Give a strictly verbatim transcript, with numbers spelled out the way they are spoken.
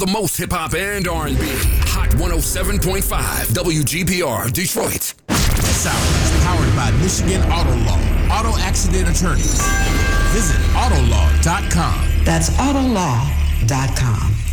The most hip-hop and R and B. Hot one oh seven point five W G P R Detroit. This hour is powered by Michigan Auto Law. Auto accident attorneys. Visit autolaw dot com. That's autolaw dot com.